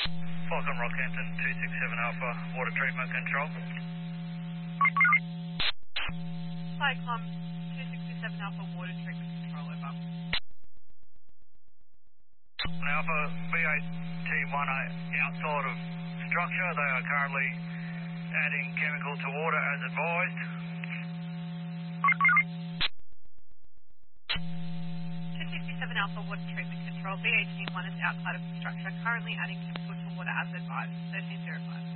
Falcon Rockhampton 267 Alpha, water treatment control. Cyclone 267 Alpha, water treatment control, over. Alpha, BAT1 are outside of structure. They are currently adding chemical to water as advised. 267 Alpha, water treatment control. BAT1 is outside of the structure, currently adding chemical to water as advised. 1305.